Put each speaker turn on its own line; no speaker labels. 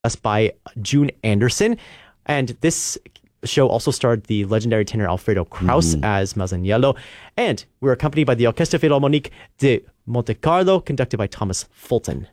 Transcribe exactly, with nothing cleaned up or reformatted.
us by June Anderson. And this show also starred the legendary tenor Alfredo Kraus mm-hmm. as Masaniello. And we're accompanied by the Orchestre Philharmonique de Monte Carlo, conducted by Thomas Fulton.